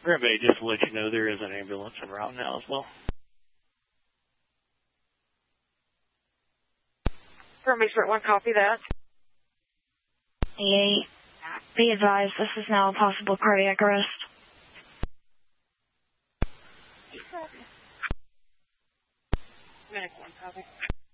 Green Bay, just to let you know, there is an ambulance en route now as well. Green Bay, Spirit 1, copy that. 8. Be advised, this is now a possible cardiac arrest. Medic 1, copy.